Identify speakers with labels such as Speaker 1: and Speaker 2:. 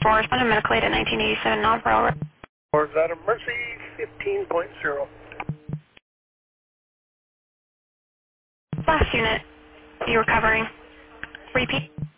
Speaker 1: 4, respond to medical aid at 1987 Knob Railroad.
Speaker 2: Or is that a Mercy 15.0?
Speaker 1: Last unit, you recovering. Repeat.